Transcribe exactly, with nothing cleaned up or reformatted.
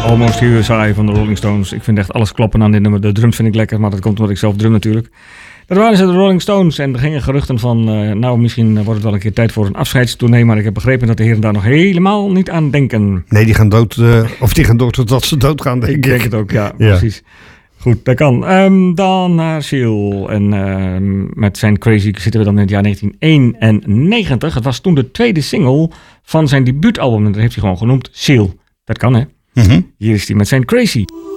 Almost Here Sigh van de Rolling Stones. Ik vind echt alles kloppen aan dit nummer. De drums vind ik lekker, maar dat komt omdat ik zelf drum natuurlijk. Dat waren ze, de Rolling Stones. En er gingen geruchten van, uh, nou misschien wordt het wel een keer tijd voor een afscheidstournee. Maar ik heb begrepen dat de heren daar nog helemaal niet aan denken. Nee, die gaan dood, uh, of die gaan door totdat ze doodgaan, denk ik. Ik denk het ook, ja, ja. precies. Goed, dat kan. Um, dan naar Seal. En uh, met zijn Crazy zitten we dan in het jaar negentien eenennegentig. Het was toen de tweede single van zijn debuutalbum. En dat heeft hij gewoon genoemd Seal. Dat kan, hè? Mm-hmm. Hier is hij met zijn Crazy.